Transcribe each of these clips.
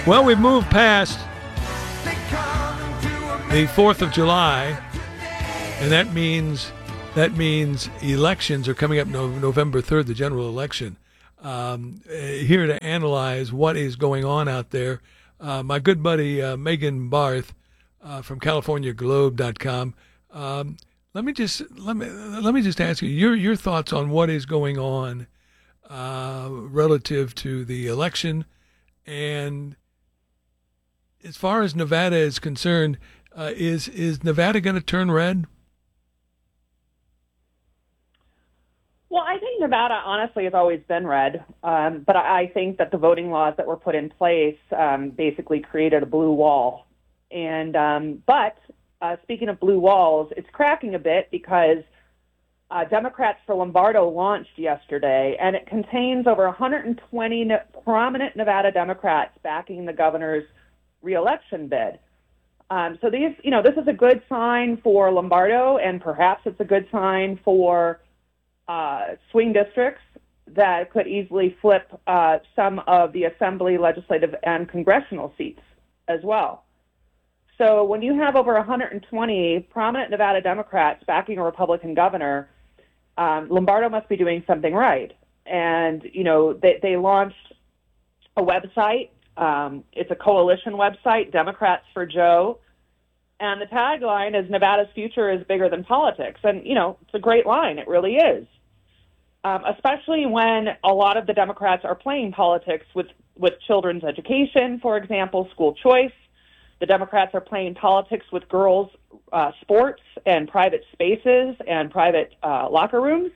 Well, we've moved past the 4th of July, and that means elections are coming up November 3rd, the general election. Here to analyze what is going on out there, my good buddy Megan Barth from CaliforniaGlobe.com. Let me just ask you your thoughts on what is going on relative to the election, and as far as Nevada is concerned, is Nevada going to turn red? Well, I think Nevada, honestly, has always been red, but I think that the voting laws that were put in place basically created a blue wall. And but speaking of blue walls, it's cracking a bit because Democrats for Lombardo launched yesterday, and it contains over 120 prominent Nevada Democrats backing the governor's reelection bid. So these, this is a good sign for Lombardo, and perhaps it's a good sign for swing districts that could easily flip some of the assembly, legislative, and congressional seats as well. So when you have over 120 prominent Nevada Democrats backing a Republican governor, Lombardo must be doing something right. And, they launched a website. It's a coalition website, Democrats for Joe. And the tagline is Nevada's future is bigger than politics. And, it's a great line. It really is. Especially when a lot of the Democrats are playing politics with children's education, for example, school choice. The Democrats are playing politics with girls' sports and private spaces and private locker rooms.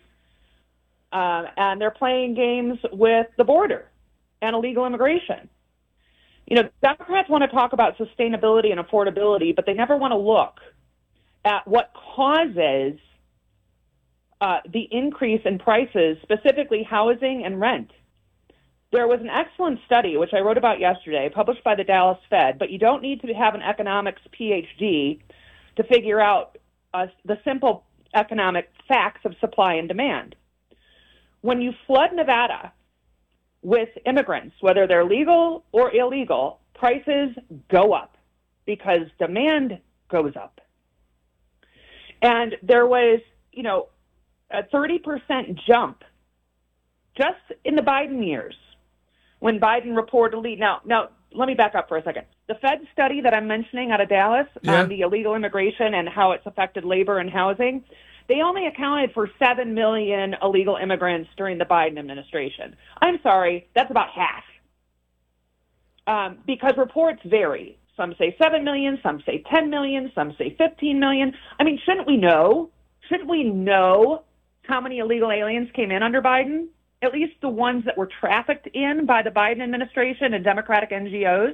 And they're playing games with the border and illegal immigration. Democrats want to talk about sustainability and affordability, but they never want to look at what causes the increase in prices, specifically housing and rent. There was an excellent study, which I wrote about yesterday, published by the Dallas Fed, but you don't need to have an economics PhD to figure out the simple economic facts of supply and demand. When you flood Nevada with immigrants, whether they're legal or illegal, prices go up because demand goes up. And there was, a 30% jump just in the Biden years when Biden reportedly, now let me back up for a second. The Fed study that I'm mentioning out of Dallas on the illegal immigration and how it's affected labor and housing, they only accounted for 7 million illegal immigrants during the Biden administration. I'm sorry, that's about half. Because reports vary. Some say 7 million, some say 10 million, some say 15 million. I mean, shouldn't we know? Shouldn't we know how many illegal aliens came in under Biden? At least the ones that were trafficked in by the Biden administration and Democratic NGOs.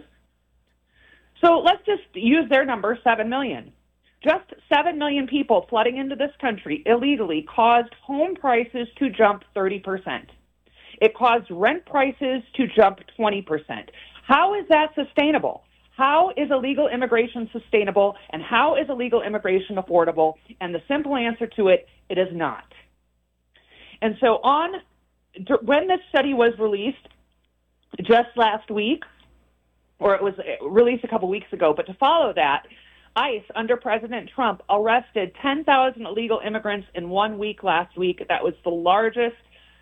So let's just use their number, 7 million. Just 7 million people flooding into this country illegally caused home prices to jump 30%. It caused rent prices to jump 20%. How is that sustainable? How is illegal immigration sustainable, and how is illegal immigration affordable? And the simple answer to it is not. And so when this study was released just last week, or it was released a couple weeks ago, but to follow that, ICE, under President Trump, arrested 10,000 illegal immigrants in 1 week last week. That was the largest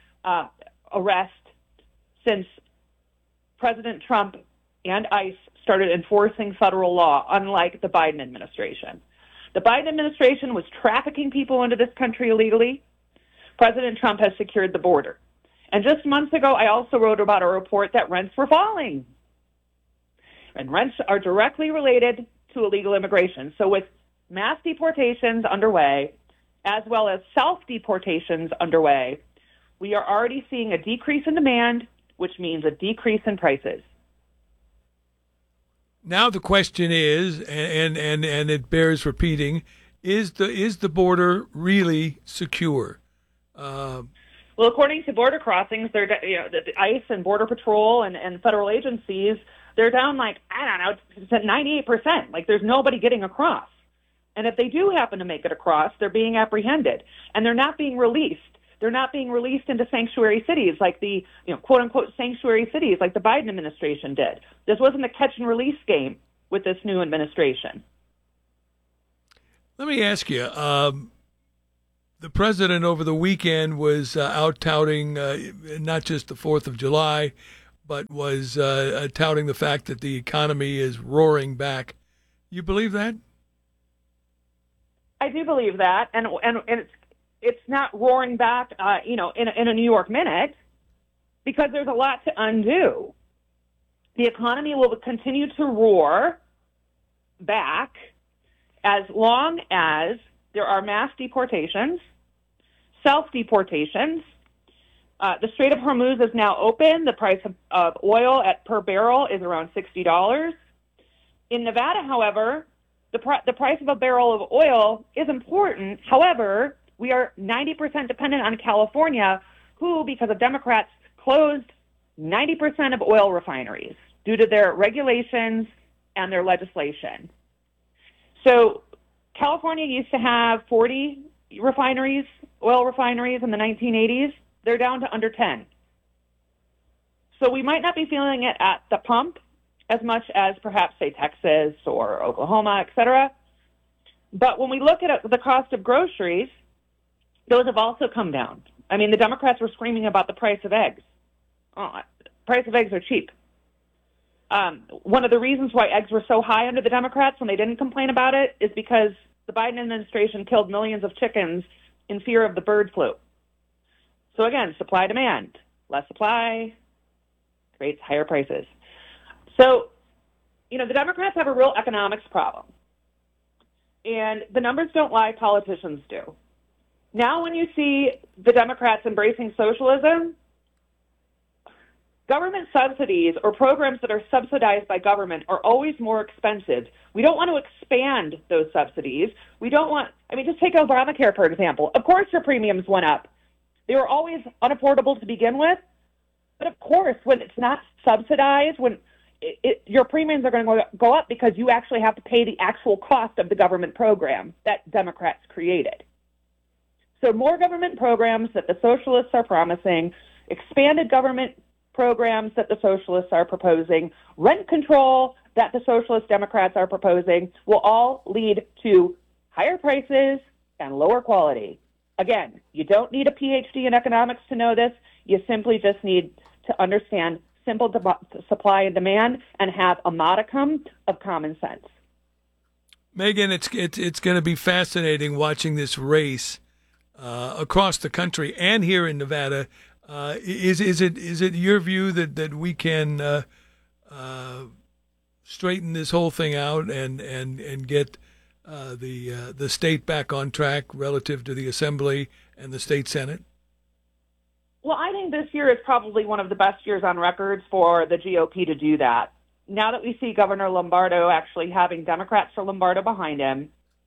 arrest since President Trump and ICE started enforcing federal law, unlike the Biden administration. The Biden administration was trafficking people into this country illegally. President Trump has secured the border. And just months ago, I also wrote about a report that rents were falling. And rents are directly related to illegal immigration. So with mass deportations underway, as well as self-deportations underway, we are already seeing a decrease in demand, which means a decrease in prices. Now the question is, and it bears repeating, is the border really secure? Well, according to Border Crossings, they're the ICE and Border Patrol and federal agencies, they're down to 98%. Like there's nobody getting across. And if they do happen to make it across, they're being apprehended and they're not being released. They're not being released into sanctuary cities like the, quote unquote sanctuary cities like the Biden administration did. This wasn't a catch and release game with this new administration. Let me ask you, the president over the weekend was out touting not just the 4th of July, but was touting the fact that the economy is roaring back. You believe that? I do believe that, and it's not roaring back, in a New York minute, because there's a lot to undo. The economy will continue to roar back as long as there are mass deportations, self-deportations. The Strait of Hormuz is now open. The price of oil per barrel is around $60. In Nevada, however, the price of a barrel of oil is important. However, we are 90% dependent on California, who, because of Democrats, closed 90% of oil refineries due to their regulations and their legislation. So California used to have 40 refineries, oil refineries in the 1980s. They're down to under 10. So we might not be feeling it at the pump as much as perhaps, say, Texas or Oklahoma, et cetera. But when we look at the cost of groceries, those have also come down. I mean, the Democrats were screaming about the price of eggs. Price of eggs are cheap. One of the reasons why eggs were so high under the Democrats when they didn't complain about it is because the Biden administration killed millions of chickens in fear of the bird flu. So again, supply demand, less supply creates higher prices. So, the Democrats have a real economics problem. And the numbers don't lie, politicians do. Now when you see the Democrats embracing socialism, government subsidies or programs that are subsidized by government are always more expensive. We don't want to expand those subsidies. We don't want, just take Obamacare, for example. Of course your premiums went up. They were always unaffordable to begin with. But of course, when it's not subsidized, when your premiums are going to go up because you actually have to pay the actual cost of the government program that Democrats created. So more government programs that the socialists are promising, expanded government programs that the socialists are proposing, rent control that the socialist Democrats are proposing will all lead to higher prices and lower quality. Again, you don't need a PhD in economics to know this. You simply just need to understand simple supply and demand and have a modicum of common sense. Megan, it's going to be fascinating watching this race across the country and here in Nevada. Is it your view that we can straighten this whole thing out and get the state back on track relative to the Assembly and the state Senate? Well, I think this year is probably one of the best years on record for the GOP to do that. Now that we see Governor Lombardo actually having Democrats for Lombardo behind him,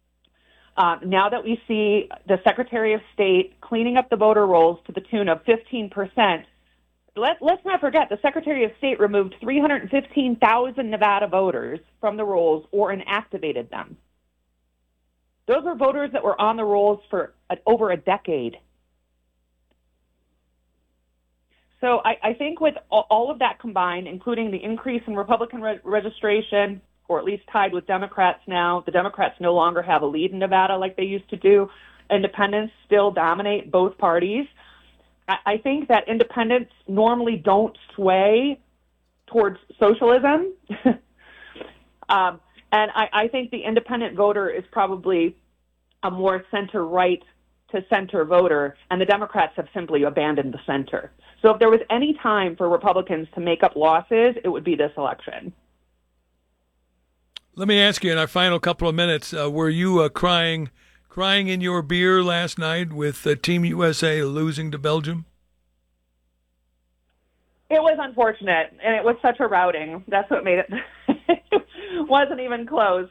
now that we see the Secretary of State cleaning up the voter rolls to the tune of 15%, let's not forget the Secretary of State removed 315,000 Nevada voters from the rolls or inactivated them. Those were voters that were on the rolls for over a decade. So I think with all of that combined, including the increase in Republican registration, or at least tied with Democrats now, the Democrats no longer have a lead in Nevada like they used to do. Independents still dominate both parties. I think that independents normally don't sway towards socialism. And I think the independent voter is probably a more center-right to center voter, and the Democrats have simply abandoned the center. So if there was any time for Republicans to make up losses, it would be this election. Let me ask you in our final couple of minutes, were you crying in your beer last night with Team USA losing to Belgium? It was unfortunate, and it was such a routing. That's what made it. It wasn't even close.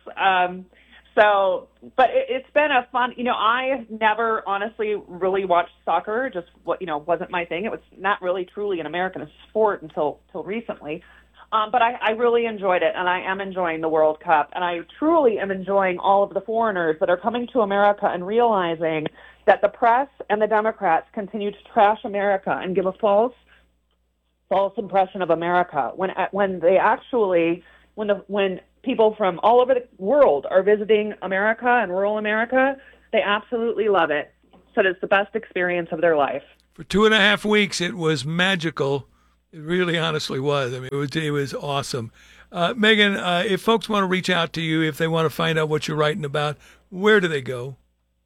But it's been a fun, I never honestly really watched soccer, just wasn't my thing. It was not really truly an American sport until recently. But I really enjoyed it, and I am enjoying the World Cup, and I truly am enjoying all of the foreigners that are coming to America and realizing that the press and the Democrats continue to trash America and give a false impression of America when they actually when people from all over the world are visiting America and rural America, they absolutely love it. So it's the best experience of their life. For 2.5 weeks, it was magical. It really honestly was. I mean, it was awesome. Megan, if folks want to reach out to you, if they want to find out what you're writing about, where do they go?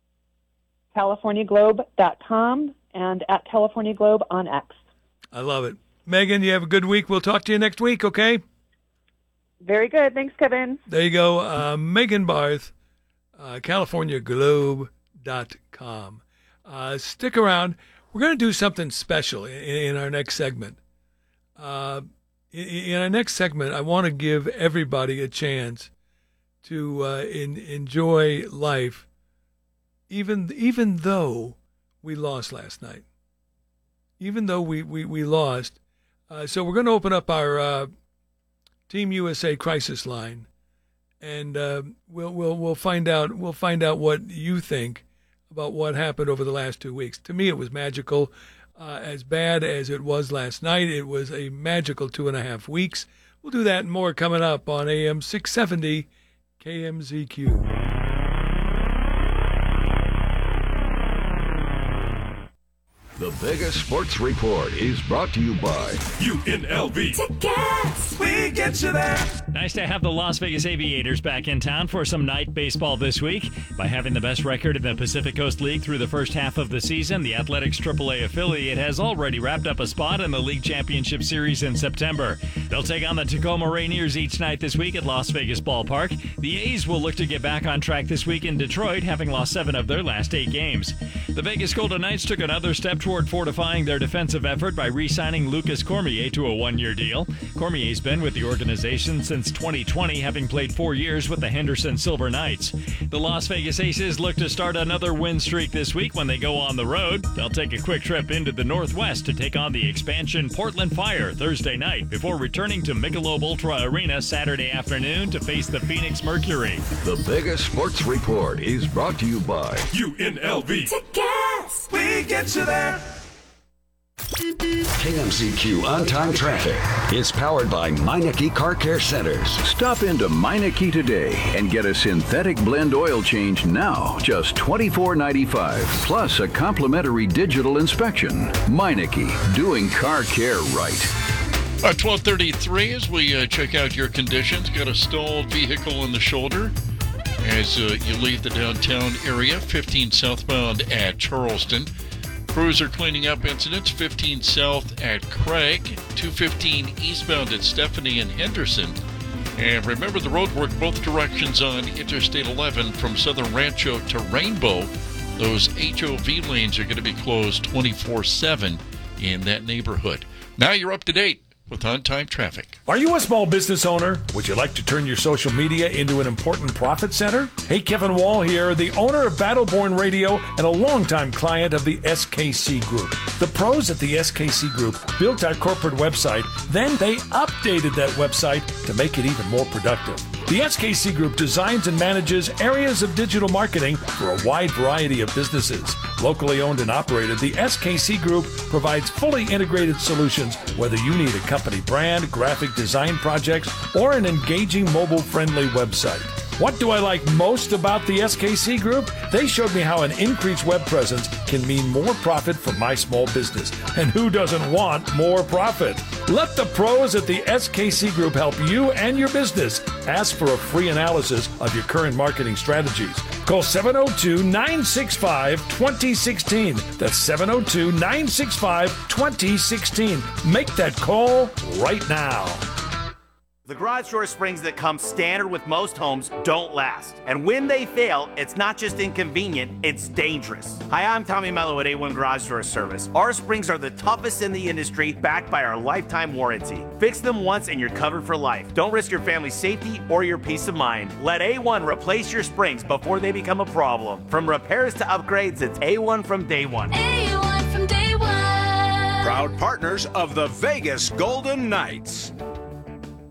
CaliforniaGlobe.com and at California Globe on X. I love it. Megan, you have a good week. We'll talk to you next week, okay? Very good. Thanks, Kevin. There you go. Megan Barth, CaliforniaGlobe.com. Stick around. We're going to do something special in our next segment. In our next segment, I want to give everybody a chance to enjoy life, even though we lost last night. Even though we lost. So we're going to open up our Team USA crisis line, and we'll find out what you think about what happened over the last 2 weeks. To me, it was magical. As bad as it was last night, it was a magical 2.5 weeks. We'll do that and more coming up on AM 670 KMZQ. The Vegas Sports Report is brought to you by UNLV. Tickets! We get you there. Nice to have the Las Vegas Aviators back in town for some night baseball this week. By having the best record in the Pacific Coast League through the first half of the season, the Athletics AAA affiliate has already wrapped up a spot in the League Championship Series in September. They'll take on the Tacoma Rainiers each night this week at Las Vegas Ballpark. The A's will look to get back on track this week in Detroit, having lost 7 of their last 8 games. The Vegas Golden Knights took another step toward fortifying their defensive effort by re-signing Lucas Cormier to a 1-year deal. Cormier's been with the organization since 2020, having played 4 years with the Henderson Silver Knights. The Las Vegas Aces look to start another win streak this week when they go on the road. They'll take a quick trip into the Northwest to take on the expansion Portland Fire Thursday night before returning to Michelob Ultra Arena Saturday afternoon to face the Phoenix Mercury. The Vegas Sports Report is brought to you by UNLV. Tickets! We get you there. KMZQ On-Time Traffic is powered by Meineke Car Care Centers. Stop into Meineke today and get a synthetic blend oil change now, just $24.95, plus a complimentary digital inspection. Meineke, doing car care right. 12:33 as we check out your conditions. Got a stalled vehicle in the shoulder as you leave the downtown area, 15 southbound at Charleston. Crews are cleaning up incidents, 15 south at Craig, 215 eastbound at Stephanie and Henderson. And remember the road work both directions on Interstate 11 from Southern Rancho to Rainbow. Those HOV lanes are going to be closed 24/7 in that neighborhood. Now you're up to date with On-Time Traffic. Are you a small business owner? Would you like to turn your social media into an important profit center? Hey, Kevin Wall here, the owner of Battleborn Radio and a longtime client of the SKC Group. The pros at the SKC Group built our corporate website, then they updated that website to make it even more productive. The SKC Group designs and manages areas of digital marketing for a wide variety of businesses. Locally owned and operated, the SKC Group provides fully integrated solutions whether you need a company brand, graphic design projects, or an engaging mobile-friendly website. What do I like most about the SKC Group? They showed me how an increased web presence can mean more profit for my small business. And who doesn't want more profit? Let the pros at the SKC Group help you and your business. Ask for a free analysis of your current marketing strategies. Call 702-965-2016. That's 702-965-2016. Make that call right now. The garage door springs that come standard with most homes don't last. And when they fail, it's not just inconvenient, it's dangerous. Hi, I'm Tommy Mello at A1 Garage Door Service. Our springs are the toughest in the industry, backed by our lifetime warranty. Fix them once and you're covered for life. Don't risk your family's safety or your peace of mind. Let A1 replace your springs before they become a problem. From repairs to upgrades, it's A1 from day one. A1 from day one. Proud partners of the Vegas Golden Knights.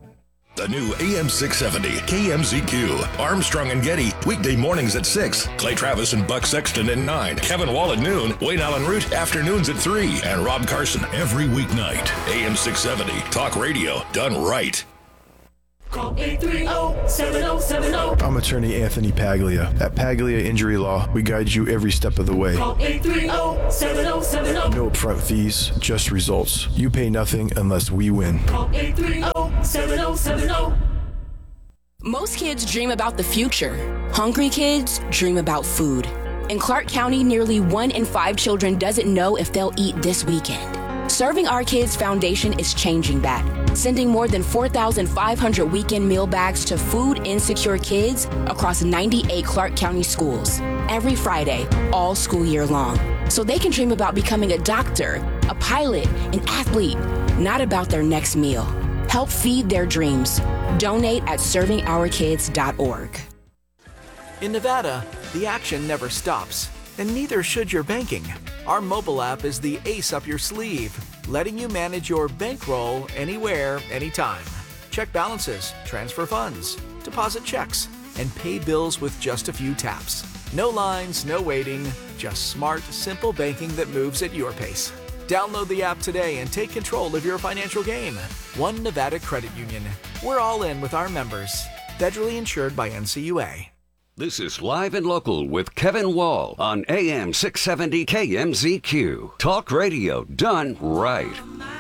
The new AM 670 KMZQ. Armstrong and Getty, weekday mornings at 6. Clay Travis and Buck Sexton at 9. Kevin Wall at noon. Wayne Allen Root, afternoons at 3. And Rob Carson every weeknight. AM 670. Talk radio done right. Call 830-7070. I'm attorney Anthony Paglia. At Paglia Injury Law, we guide you every step of the way. Call 830-7070. No upfront fees, just results. You pay nothing unless we win. Call 830-7070. Most kids dream about the future. Hungry kids dream about food. In Clark County, nearly 1 in 5 children doesn't know if they'll eat this weekend. Serving Our Kids Foundation is changing that, sending more than 4,500 weekend meal bags to food insecure kids across 98 Clark County schools every Friday, all school year long, so they can dream about becoming a doctor, a pilot, an athlete, not about their next meal. Help feed their dreams. Donate at servingourkids.org. In Nevada, the action never stops, and neither should your banking. Our mobile app is the ace up your sleeve, letting you manage your bankroll anywhere, anytime. Check balances, transfer funds, deposit checks, and pay bills with just a few taps. No lines, no waiting, just smart, simple banking that moves at your pace. Download the app today and take control of your financial game. One Nevada Credit Union. We're all in with our members. Federally insured by NCUA. This is Live and Local with Kevin Wall on AM 670 KMZQ. Talk radio done right.